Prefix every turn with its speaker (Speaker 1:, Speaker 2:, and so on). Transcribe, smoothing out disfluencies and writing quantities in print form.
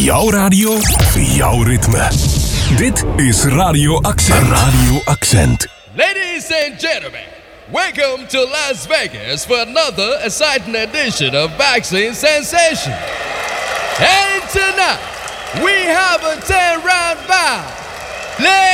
Speaker 1: Jouw radio, jouw ritme. Dit is Radio Accent. Radio Accent.
Speaker 2: Ladies and gentlemen, welcome to Las Vegas for another exciting edition of Vaccine Sensation. And tonight, we have a 10-round bout.